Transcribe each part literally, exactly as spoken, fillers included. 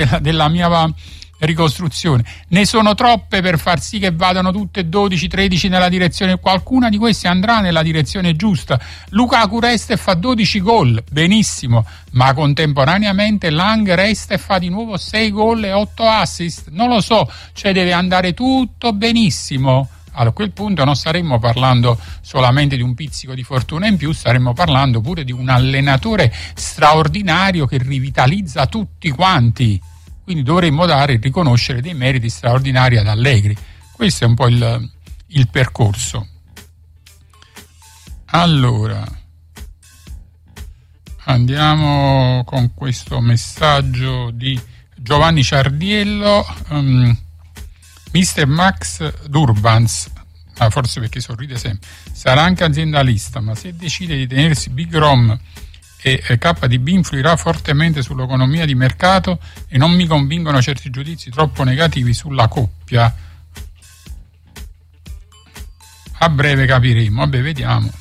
della mia ricostruzione. Ne sono troppe per far sì che vadano tutte dodici tredici nella direzione. Qualcuna di queste andrà nella direzione giusta. Lukaku resta e fa dodici gol, benissimo, ma contemporaneamente Lang resta e fa di nuovo sei gol e otto assist. Non lo so, cioè deve andare tutto benissimo. Allora, a quel punto non staremmo parlando solamente di un pizzico di fortuna in più, staremmo parlando pure di un allenatore straordinario che rivitalizza tutti quanti. Quindi dovremmo dare e riconoscere dei meriti straordinari ad Allegri. Questo è un po' il, il percorso. Allora, andiamo con questo messaggio di Giovanni Ciardiello. Um, mister Max Durbans, ah, forse perché sorride sempre, sarà anche aziendalista, ma se decide di tenersi Big Rom e K D B influirà fortemente sull'economia di mercato e non mi convincono certi giudizi troppo negativi sulla coppia. A breve capiremo, vabbè, vediamo.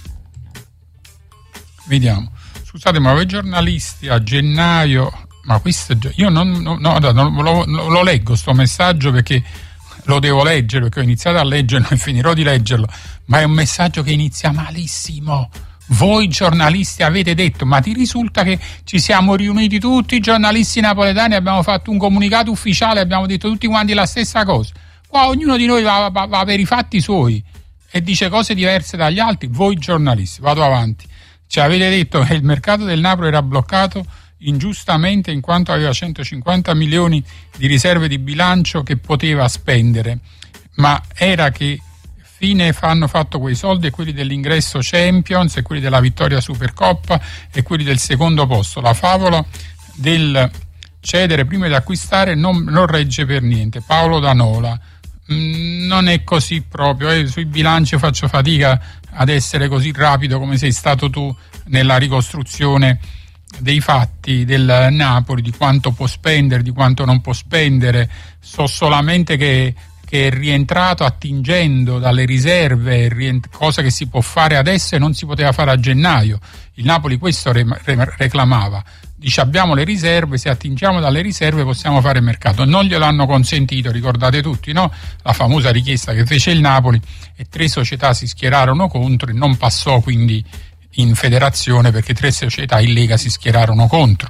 Vediamo. Scusate, ma voi giornalisti a gennaio, ma questo io non, no, no, non lo, lo leggo sto messaggio perché lo devo leggere, perché ho iniziato a leggerlo e finirò di leggerlo, ma è un messaggio che inizia malissimo. Voi giornalisti avete detto, ma ti risulta che ci siamo riuniti tutti i giornalisti napoletani, abbiamo fatto un comunicato ufficiale, abbiamo detto tutti quanti la stessa cosa. Qua ognuno di noi va, va, va per i fatti suoi e dice cose diverse dagli altri. Voi giornalisti, vado avanti, ci avete detto che il mercato del Napoli era bloccato ingiustamente in quanto aveva centocinquanta milioni di riserve di bilancio che poteva spendere, ma era che fine hanno fatto quei soldi e quelli dell'ingresso Champions e quelli della vittoria Supercoppa e quelli del secondo posto. La favola del cedere prima di acquistare non, non regge per niente. Paolo Danola, mm, non è così proprio, eh. Sui bilanci faccio fatica ad essere così rapido come sei stato tu nella ricostruzione dei fatti del Napoli, di quanto può spendere, di quanto non può spendere. So solamente che che è rientrato attingendo dalle riserve, rient- cosa che si può fare adesso e non si poteva fare a gennaio. Il Napoli questo re- re- reclamava, dice abbiamo le riserve, se attingiamo dalle riserve possiamo fare mercato. Non glielo hanno consentito, ricordate tutti, no? La famosa richiesta che fece il Napoli e tre società si schierarono contro e non passò quindi in federazione perché tre società in Lega si schierarono contro.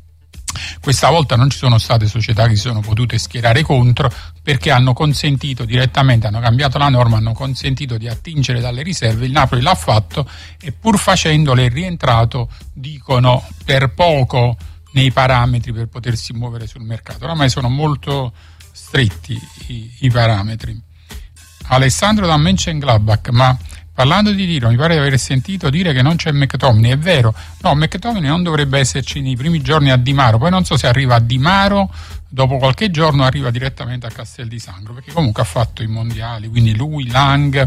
Questa volta non ci sono state società che si sono potute schierare contro perché hanno consentito direttamente, hanno cambiato la norma, hanno consentito di attingere dalle riserve. Il Napoli l'ha fatto e pur facendolo è rientrato, dicono, per poco nei parametri per potersi muovere sul mercato. Oramai sono molto stretti i, i parametri. Alessandro da Mönchengladbach, ma parlando di tiro, mi pare di aver sentito dire che non c'è McTominay, è vero? No, McTominay non dovrebbe esserci nei primi giorni a Di Maro, poi non so se arriva a Di Maro, dopo qualche giorno arriva direttamente a Castel di Sangro, perché comunque ha fatto i mondiali, quindi lui, Lang,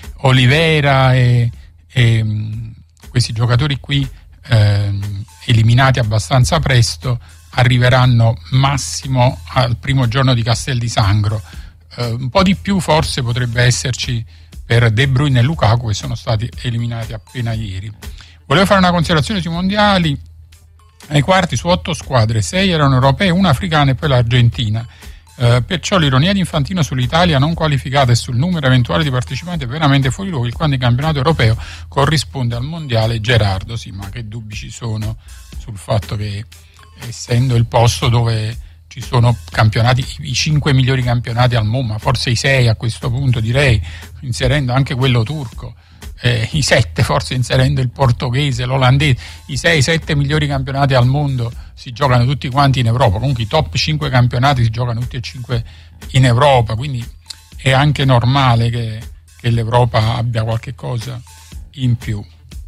Olivera e, e questi giocatori qui eh, eliminati abbastanza presto arriveranno massimo al primo giorno di Castel di Sangro. Eh, un po' di più forse potrebbe esserci per De Bruyne e Lukaku, che sono stati eliminati appena ieri. Volevo fare una considerazione sui mondiali. Ai quarti su otto squadre, sei erano europee, una africana e poi l'Argentina. Eh, perciò l'ironia di Infantino sull'Italia non qualificata e sul numero eventuale di partecipanti è veramente fuori luogo, quando il campionato europeo corrisponde al mondiale. Gerardo, sì, ma che dubbi ci sono sul fatto che, essendo il posto dove ci sono campionati, i cinque migliori campionati al mondo, ma forse i sei a questo punto direi, inserendo anche quello turco, eh, i sette forse inserendo il portoghese, l'olandese, i sei sette migliori campionati al mondo si giocano tutti quanti in Europa. Comunque i top cinque campionati si giocano tutti e cinque in Europa, quindi è anche normale che, che l'Europa abbia qualche cosa in più.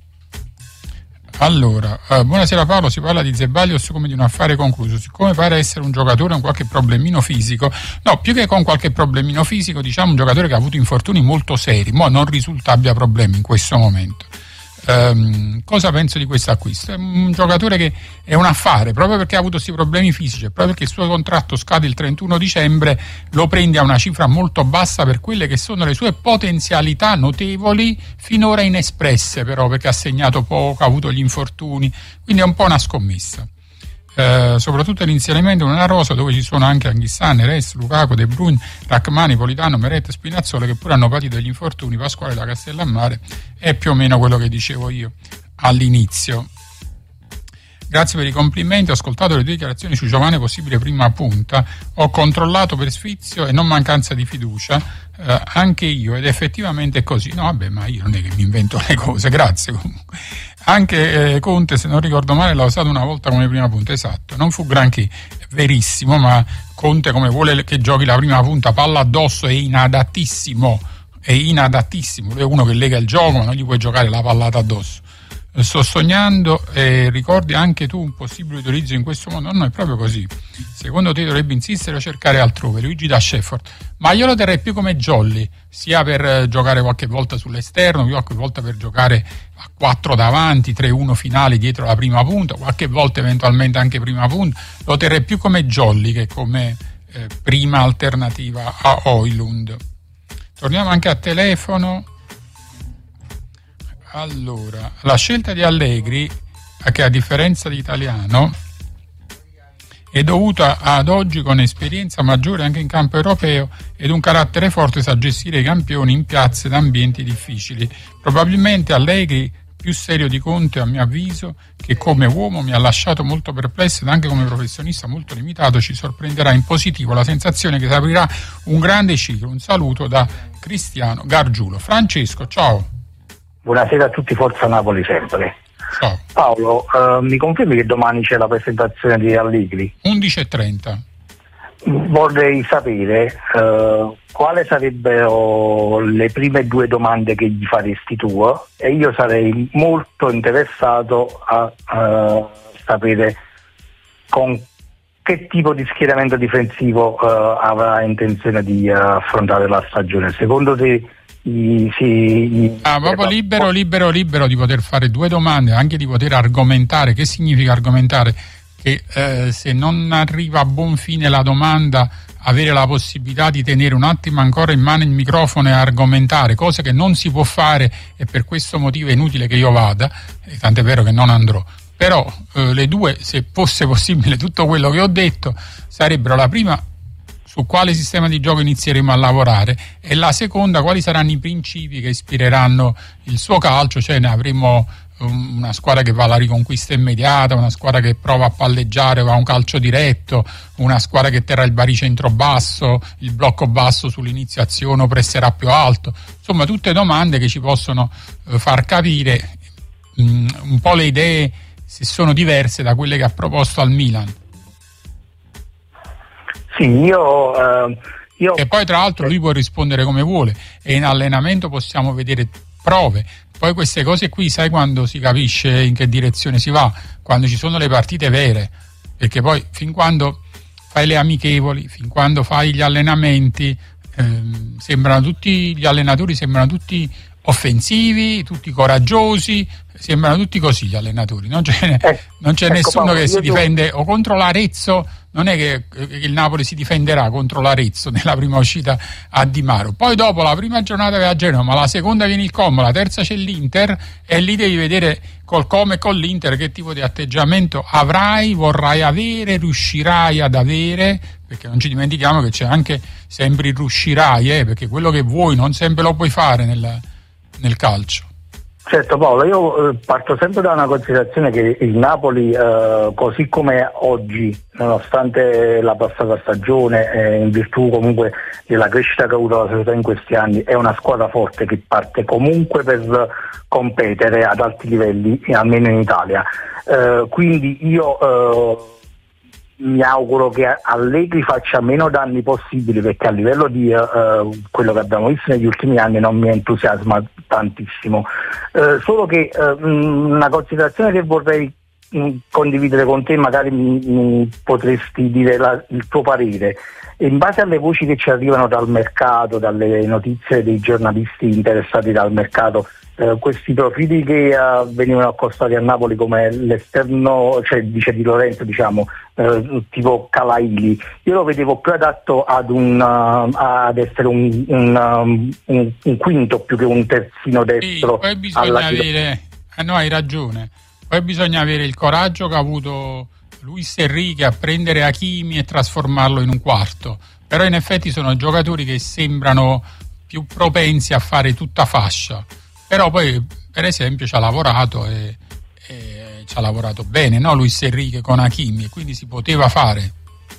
Allora, eh, buonasera Paolo, si parla di Zeballos come di un affare concluso, siccome pare essere un giocatore con qualche problemino fisico, no, più che con qualche problemino fisico, diciamo un giocatore che ha avuto infortuni molto seri, ma non risulta abbia problemi in questo momento. Um, cosa penso di questo acquisto? È un giocatore che è un affare, proprio perché ha avuto questi problemi fisici, proprio perché il suo contratto scade il trentuno dicembre, lo prende a una cifra molto bassa per quelle che sono le sue potenzialità notevoli, finora inespresse però, perché ha segnato poco, ha avuto gli infortuni, quindi è un po' una scommessa. eh, soprattutto l'inserimento in una rosa dove ci sono anche Anghissà, Neres, Lukaku, De Bruyne, Rachmani, Politano, Meret, Spinazzola, che pure hanno patito degli infortuni, Pasquale da Castellammare, è più o meno quello che dicevo io all'inizio. Grazie per i complimenti, ho ascoltato le tue dichiarazioni su Giovane possibile prima punta, ho controllato per sfizio e non mancanza di fiducia, eh, anche io, ed effettivamente è così. No vabbè, ma io non è che mi invento le cose, grazie comunque. Anche eh, Conte, se non ricordo male, l'ha usato una volta come prima punta, esatto, non fu granché, è verissimo, ma Conte come vuole che giochi la prima punta, palla addosso, è inadattissimo, è inadattissimo, lui è uno che lega il gioco, ma non gli puoi giocare la pallata addosso. Sto sognando e ricordi anche tu un possibile utilizzo in questo modo? No, no, è proprio così. Secondo te dovrebbe insistere o cercare altrove? Luigi da Shefford. Ma io lo terrei più come jolly, sia per giocare qualche volta sull'esterno, qualche volta per giocare a quattro davanti, tre uno finali dietro la prima punta, qualche volta eventualmente anche prima punta. Lo terrei più come jolly che come eh, prima alternativa a Højlund. Torniamo anche a telefono. Allora, la scelta di Allegri, che a differenza di Italiano è dovuta ad oggi con esperienza maggiore anche in campo europeo ed un carattere forte sa gestire i campioni in piazze ed ambienti difficili. Probabilmente Allegri più serio di Conte, a mio avviso, che come uomo mi ha lasciato molto perplesso ed anche come professionista molto limitato, ci sorprenderà in positivo la sensazione che si aprirà un grande ciclo. Un saluto da Cristiano Gargiulo. Francesco, ciao. Buonasera a tutti, Forza Napoli sempre. Ciao. Paolo, uh, mi confermi che domani c'è la presentazione di Allegri? undici e trenta. Vorrei sapere uh, quale sarebbero le prime due domande che gli faresti tu, e io sarei molto interessato a uh, sapere con che tipo di schieramento difensivo uh, avrà intenzione di uh, affrontare la stagione. Secondo te I, sì, ah, proprio libero, libero, libero di poter fare due domande, anche di poter argomentare. Che significa argomentare? Che eh, se non arriva a buon fine la domanda, avere la possibilità di tenere un attimo ancora in mano il microfono e argomentare, cosa che non si può fare, e per questo motivo è inutile che io vada, e tant'è vero che non andrò. Però eh, le due, se fosse possibile tutto quello che ho detto, sarebbero: la prima, su quale sistema di gioco inizieremo a lavorare, e la seconda, quali saranno i principi che ispireranno il suo calcio, cioè ne avremo una squadra che va alla riconquista immediata, una squadra che prova a palleggiare, va a un calcio diretto, una squadra che terrà il baricentro basso, il blocco basso sull'iniziazione o presserà più alto. Insomma, tutte domande che ci possono far capire mh, un po' le idee, se sono diverse da quelle che ha proposto al Milan. Sì, io, uh, io... E poi tra l'altro lui può rispondere come vuole, e in allenamento possiamo vedere prove. Poi queste cose qui, sai quando si capisce in che direzione si va? Quando ci sono le partite vere, perché poi fin quando fai le amichevoli, fin quando fai gli allenamenti, ehm, sembrano tutti, gli allenatori sembrano tutti offensivi, tutti coraggiosi, sembrano tutti così gli allenatori, non c'è, eh, non c'è ecco nessuno Paolo, che si difende devo... o contro l'Arezzo. Non è che, che il Napoli si difenderà contro l'Arezzo nella prima uscita a Di Maro, poi dopo la prima giornata va a Genova, ma la seconda viene il Como, la terza c'è l'Inter, e lì devi vedere col Como e con l'Inter che tipo di atteggiamento avrai, vorrai avere, riuscirai ad avere, perché non ci dimentichiamo che c'è anche sempre il riuscirai, eh, perché quello che vuoi non sempre lo puoi fare nel, nel calcio. Certo Paolo, io eh, parto sempre da una considerazione che il Napoli, eh, così come oggi, nonostante la passata stagione, eh, in virtù comunque della crescita che ha avuto la società in questi anni, è una squadra forte che parte comunque per competere ad alti livelli, almeno in Italia. Eh, quindi io eh, mi auguro che Allegri faccia meno danni possibili, perché a livello di uh, quello che abbiamo visto negli ultimi anni non mi entusiasma tantissimo. Uh, solo che uh, una considerazione che vorrei mh, condividere con te, magari mi, mi potresti dire la, il tuo parere. In base alle voci che ci arrivano dal mercato, dalle notizie dei giornalisti interessati dal mercato, Uh, questi profili che uh, venivano accostati a Napoli come l'esterno, cioè dice Di Lorenzo, diciamo, uh, tipo Calaili, io lo vedevo più adatto ad, un, uh, ad essere un, un, um, un, un quinto più che un terzino destro. Sì, poi bisogna avere, eh, no, hai ragione, poi bisogna avere il coraggio che ha avuto Luis Enrique a prendere Hakimi e trasformarlo in un quarto, però in effetti sono giocatori che sembrano più propensi a fare tutta fascia, però poi per esempio ci ha lavorato e, e ci ha lavorato bene, no? Luis Enrique con Hakimi, e quindi si poteva fare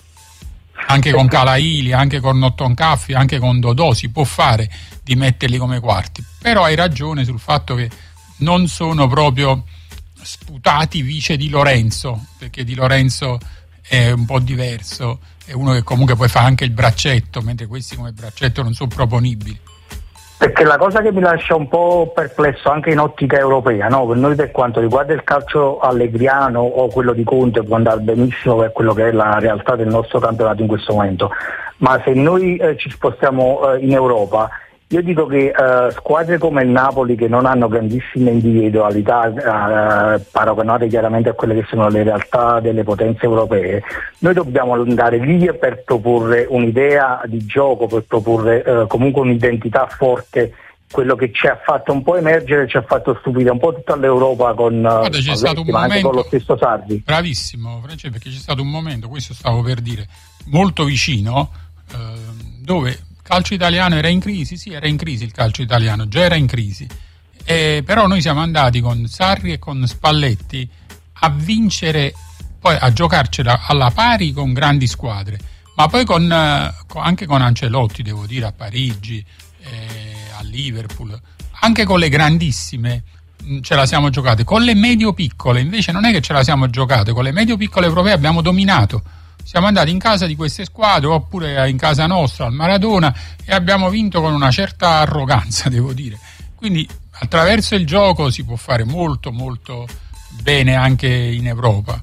anche con Calaili, anche con Notton Caffi, anche con Dodò, si può fare di metterli come quarti, però hai ragione sul fatto che non sono proprio sputati vice Di Lorenzo, perché Di Lorenzo è un po' diverso, è uno che comunque poi fa anche il braccetto, mentre questi come braccetto non sono proponibili. Perché la cosa che mi lascia un po' perplesso anche in ottica europea, no? Per noi, per quanto riguarda il calcio allegriano o quello di Conte, può andare benissimo per quello che è la realtà del nostro campionato in questo momento, ma se noi eh, ci spostiamo eh, in Europa, io dico che eh, squadre come il Napoli, che non hanno grandissime individualità eh, paragonate chiaramente a quelle che sono le realtà delle potenze europee, noi dobbiamo andare lì per proporre un'idea di gioco, per proporre eh, comunque un'identità forte, quello che ci ha fatto un po' emergere, ci ha fatto stupire un po' tutta l'Europa con, Guarda, c'è stato un momento, con lo stesso Sarri. Bravissimo Francesco, perché c'è stato un momento, questo stavo per dire, molto vicino, eh, dove calcio italiano era in crisi, sì, era in crisi il calcio italiano, già era in crisi, eh, però noi siamo andati con Sarri e con Spalletti a vincere, poi a giocarcela alla pari con grandi squadre, ma poi con, eh, con, anche con Ancelotti, devo dire, a Parigi, eh, a Liverpool, anche con le grandissime mh, ce la siamo giocate, con le medio-piccole invece non è che ce la siamo giocate, con le medio-piccole europee abbiamo dominato. Siamo andati in casa di queste squadre oppure in casa nostra al Maradona e abbiamo vinto con una certa arroganza, devo dire. Quindi attraverso il gioco si può fare molto molto bene anche in Europa.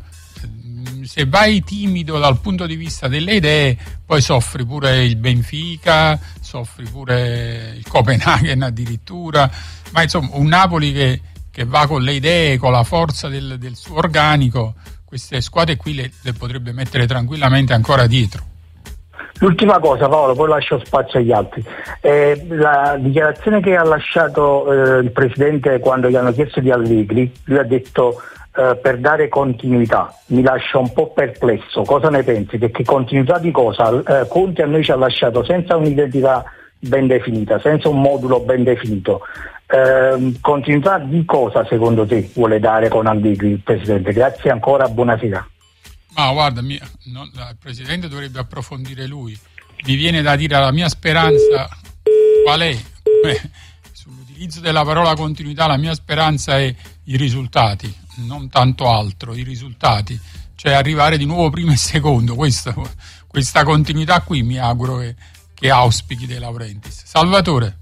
Se vai timido dal punto di vista delle idee, poi soffri pure il Benfica, soffri pure il Copenaghen addirittura, ma insomma un Napoli che, che va con le idee, con la forza del, del suo organico, queste squadre qui le, le potrebbe mettere tranquillamente ancora dietro. L'ultima cosa, Paolo, poi lascio spazio agli altri. Eh, la dichiarazione che ha lasciato eh, il Presidente quando gli hanno chiesto di Allegri, lui ha detto eh, per dare continuità, mi lascia un po' perplesso. Cosa ne pensi? Perché continuità di cosa? Eh, Conte a noi ci ha lasciato senza un'identità ben definita, senza un modulo ben definito. Eh, continuità di cosa secondo te vuole dare con Allegri il Presidente? Grazie ancora, buonasera. Ma guarda, mia, non, il Presidente dovrebbe approfondire lui. Mi viene da dire la mia speranza qual è? Beh, sull'utilizzo della parola continuità la mia speranza è i risultati, non tanto altro, i risultati, cioè arrivare di nuovo primo e secondo. Questa, questa continuità qui mi auguro che, che auspichi De Laurentiis. Salvatore.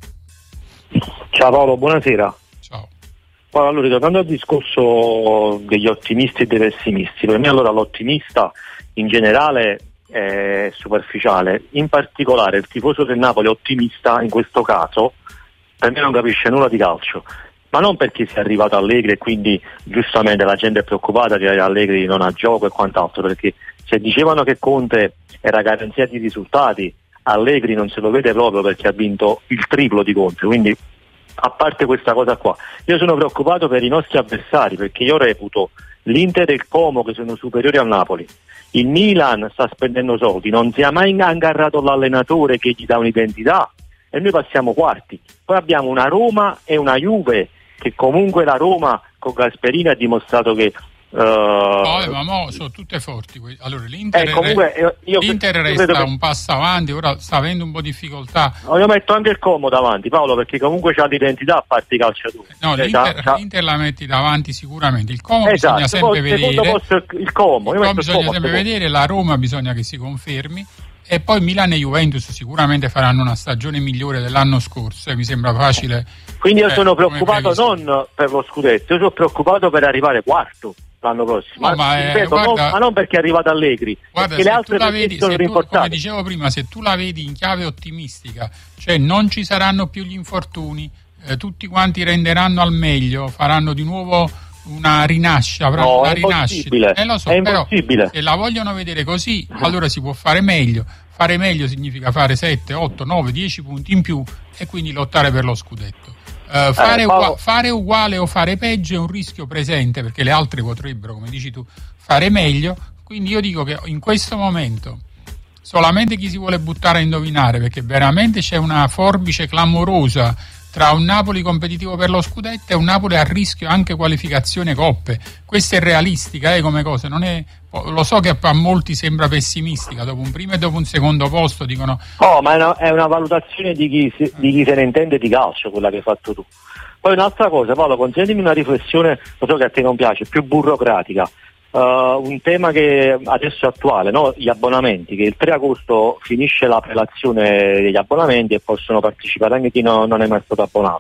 Ciao Paolo, buonasera. Ciao. Allora, tornando al discorso degli ottimisti e dei pessimisti, per me allora l'ottimista in generale è superficiale, in particolare il tifoso del Napoli ottimista in questo caso per me non capisce nulla di calcio, ma non perché sia arrivato Allegri e quindi giustamente la gente è preoccupata che Allegri non ha gioco e quant'altro, perché se dicevano che Conte era garanzia di risultati, Allegri non se lo vede proprio perché ha vinto il triplo di Conte, quindi a parte questa cosa qua, io sono preoccupato per i nostri avversari, perché io reputo l'Inter e il Como che sono superiori al Napoli, il Milan sta spendendo soldi, non si è mai ingarrato l'allenatore che gli dà un'identità e noi passiamo quarti. Poi abbiamo una Roma e una Juve che comunque la Roma con Gasperini ha dimostrato che Uh, no, ma mo sono tutte forti. Allora l'Inter, eh, comunque, io, io l'Inter io resta che... un passo avanti, ora sta avendo un po' di difficoltà. No, io metto anche il Como davanti, Paolo, perché comunque c'ha l'identità a parte i calciatori. No, cioè, l'Inter, c'ha... l'Inter la metti davanti sicuramente. Il Como esatto, bisogna sempre poi, vedere. Posto il, il Como, il io Como bisogna il Como sempre vedere. La Roma bisogna che si confermi. E poi Milan e Juventus sicuramente faranno una stagione migliore dell'anno scorso, eh, mi sembra facile. Quindi io eh, sono preoccupato non per lo scudetto, io sono preoccupato per arrivare quarto l'anno prossimo. No, ma, eh, ripeto, guarda, non, ma non perché è arrivato Allegri, guarda, perché le altre tu la vedi, sono se tu, rimportate. come dicevo prima, se tu la vedi in chiave ottimistica, cioè non ci saranno più gli infortuni, eh, tutti quanti renderanno al meglio, faranno di nuovo una rinascita, no, una è rinascita. Eh, lo so, è però impossibile. Se la vogliono vedere così, allora si può fare meglio. Fare meglio significa fare sette, otto, nove, dieci punti in più e quindi lottare per lo scudetto. Uh, fare, eh, ugua- fare uguale o fare peggio è un rischio presente, perché le altre potrebbero, come dici tu, fare meglio. Quindi io dico che in questo momento solamente chi si vuole buttare a indovinare, perché veramente c'è una forbice clamorosa tra un Napoli competitivo per lo scudetto e un Napoli a rischio anche qualificazione coppe. Questa è realistica eh, come cosa, non è, lo so che a molti sembra pessimistica, dopo un primo e dopo un secondo posto dicono... Oh, ma è una, è una valutazione di chi, di chi se ne intende di calcio, quella che hai fatto tu. Poi un'altra cosa, Paolo, consentimi una riflessione, lo so che a te non piace, più burocratica. Uh, un tema che adesso è attuale, no? Gli abbonamenti, che il tre agosto finisce la prelazione degli abbonamenti e possono partecipare anche chi no, non è mai stato abbonato.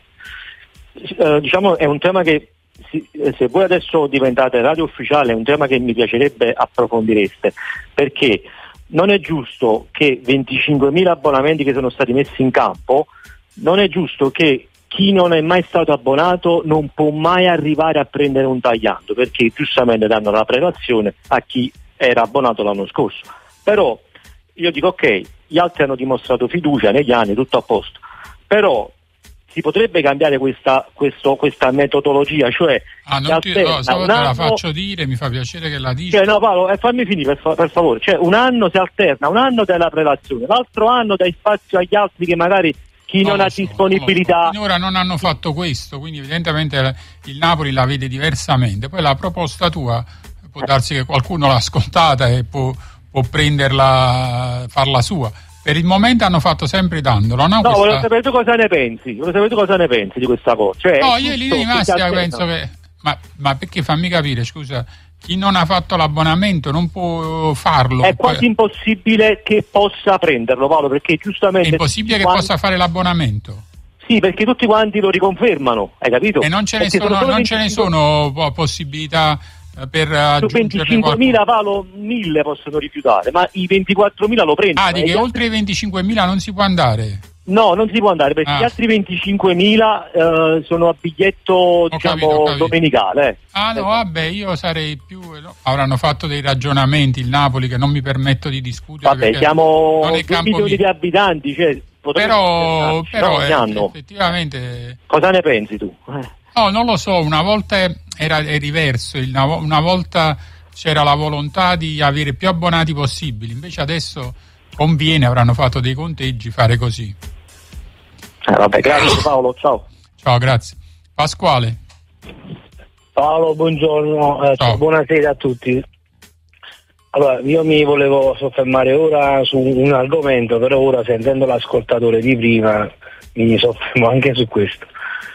Uh, diciamo è un tema che si, se voi adesso diventate radio ufficiale è un tema che mi piacerebbe approfondireste, perché non è giusto che venticinquemila abbonamenti che sono stati messi in campo, non è giusto che chi non è mai stato abbonato non può mai arrivare a prendere un tagliando, perché giustamente danno la prelazione a chi era abbonato l'anno scorso. Però io dico ok, gli altri hanno dimostrato fiducia negli anni, tutto a posto, però si potrebbe cambiare questa, questo, questa metodologia, cioè ah, non ti, no, se te la anno, faccio dire, mi fa piacere che la dici. Cioè, no Paolo, eh, fammi finire per, per favore, cioè un anno si alterna, un anno dai la prelazione, l'altro anno dai spazio agli altri che magari chi non, non ha so, disponibilità. Non finora non hanno fatto questo, quindi evidentemente il Napoli la vede diversamente. Poi la proposta tua può darsi che qualcuno l'ha ascoltata e può, può prenderla, farla sua. Per il momento hanno fatto sempre dandolo. No, no questa... volevo sapere tu cosa ne pensi, volevo sapere tu cosa ne pensi di questa cosa. Cioè, no, io in linea di massima penso che... Ma, ma perché fammi capire, scusa, chi non ha fatto l'abbonamento non può farlo. È quasi Poi... impossibile che possa prenderlo, Paolo, perché giustamente... È impossibile che quanti... possa fare l'abbonamento? Sì, perché tutti quanti lo riconfermano, hai capito? E non ce ne sono, sono, non ce ne sono possibilità per aggiungere... Su venticinquemila, Paolo, mille possono rifiutare, ma i ventiquattromila lo prendono. Ah, di che oltre i venticinquemila non si può andare? No, non si può andare perché ah. gli altri venticinquemila eh, sono a biglietto ho diciamo capito, capito. domenicale. Eh. Ah no, vabbè, io sarei più... No. Avranno fatto dei ragionamenti il Napoli che non mi permetto di discutere. Vabbè, siamo due milioni di abitanti, cioè, però, però no, eh, effettivamente... Cosa ne pensi tu? Eh. No, non lo so, una volta era è diverso, una volta c'era la volontà di avere più abbonati possibili, invece adesso conviene, avranno fatto dei conteggi, fare così. Eh, vabbè, grazie Paolo, ciao. Ciao, grazie. Pasquale. Paolo, buongiorno, eh, ciao. Buonasera a tutti. Allora, io mi volevo soffermare ora su un argomento, però ora sentendo l'ascoltatore di prima mi soffermo anche su questo.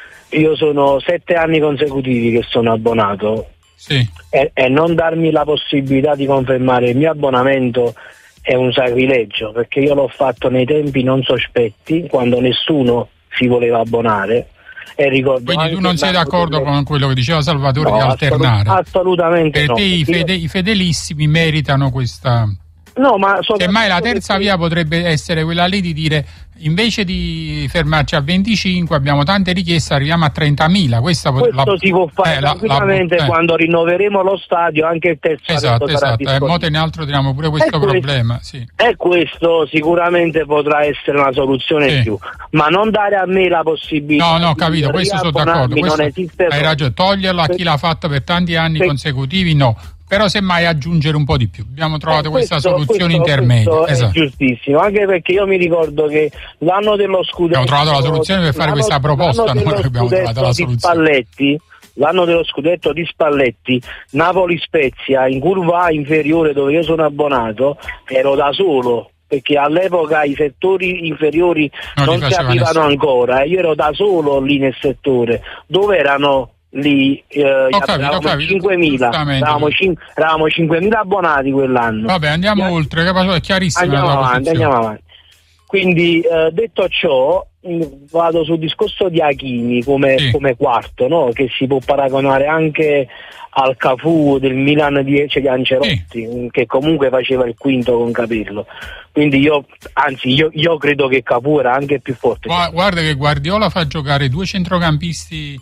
Io sono sette anni consecutivi che sono abbonato sì. e, e non darmi la possibilità di confermare il mio abbonamento è un sacrilegio, perché io l'ho fatto nei tempi non sospetti, quando nessuno si voleva abbonare. E ricordo quindi tu non sei d'accordo con quello che diceva Salvatore, no, di alternare? Assolut- assolutamente per no. Per te i, fede- i fedelissimi meritano questa... No, ma semmai la terza perché... via potrebbe essere quella lì di dire invece di fermarci a venticinque abbiamo tante richieste, arriviamo a trentamila. Questa Questo la... si può fare eh, tranquillamente la, la... quando rinnoveremo lo stadio, anche il terzo esatto, esatto. Eh, mo te ne altro tiriamo pure questo problema questo, sì. E questo sicuramente potrà essere una soluzione sì. in più, ma non dare a me la possibilità. No, no, capito, questo sono d'accordo. Questo non esiste hai ragione, toglierlo a chi l'ha fatto per tanti anni per... consecutivi, no. Però semmai aggiungere un po' di più. Abbiamo trovato eh, questo, questa soluzione questo, intermedia. Questo esatto. È giustissimo, anche perché io mi ricordo che l'anno dello scudetto... Abbiamo trovato la soluzione per fare questa proposta, non abbiamo trovato la soluzione. Spalletti, l'anno dello scudetto di Spalletti, Napoli-Spezia, in curva A inferiore dove io sono abbonato, ero da solo. Perché all'epoca i settori inferiori non, non si aprivano ancora e io ero da solo lì nel settore, dove erano... lì eh, eravamo cinquemila, eravamo, cin- eravamo cinquemila abbonati quell'anno. Vabbè, andiamo yeah. oltre, è chiarissimo. Andiamo avanti, andiamo avanti. Quindi eh, detto ciò, mh, vado sul discorso di Hakimi come, sì. come quarto, no? Che si può paragonare anche al Cafu del Milan di, cioè di Ancelotti, sì. che comunque faceva il quinto con Capello. Quindi io, anzi, io, io credo che Cafu era anche più forte. Guarda, guarda che Guardiola fa giocare due centrocampisti.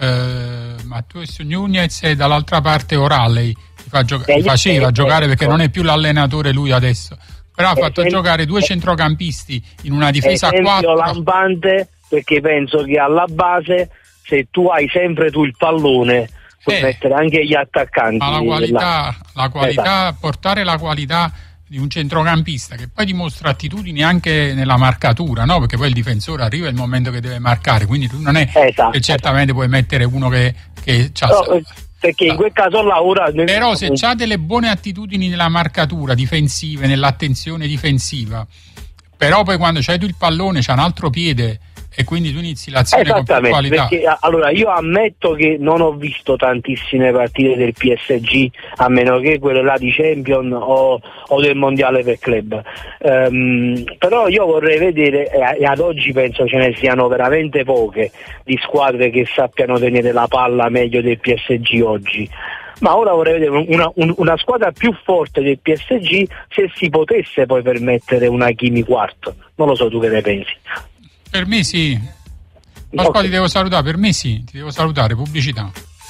Uh, Matheus Nunez e dall'altra parte O'Reilly fa gioca- eh, faceva eh, giocare perché non è più l'allenatore lui adesso, però ha fatto eh, giocare due centrocampisti in una difesa a quattro lampante, perché penso che alla base se tu hai sempre tu il pallone puoi eh, mettere anche gli attaccanti. Ma la qualità, la qualità esatto. portare la qualità di un centrocampista che poi dimostra attitudini anche nella marcatura, no? Perché poi il difensore arriva il momento che deve marcare, quindi tu non è esatto. che certamente puoi mettere uno che, che c'ha no, perché in quel caso là ora però se c'ha delle buone attitudini nella marcatura difensive, nell'attenzione difensiva, però poi quando c'hai tu il pallone c'ha un altro piede e quindi tu inizi l'azione con più qualità. Perché, allora io ammetto che non ho visto tantissime partite del P S G, a meno che quelle là di Champions o, o del Mondiale per club, um, però io vorrei vedere, e ad oggi penso ce ne siano veramente poche di squadre che sappiano tenere la palla meglio del P S G oggi, ma ora vorrei vedere una, una squadra più forte del P S G, se si potesse poi permettere una Hakimi quarto. Non lo so, tu che ne pensi? Per me sì. Ma okay. Ti devo salutare, per me sì, ti devo salutare, pubblicità.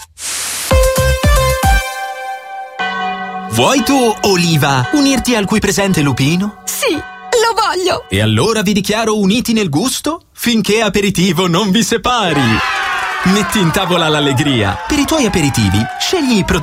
Vuoi tu, Oliva, unirti al qui presente lupino? Sì, lo voglio! E allora vi dichiaro uniti nel gusto finché aperitivo non vi separi. Metti in tavola l'allegria. Per i tuoi aperitivi, scegli i prodotti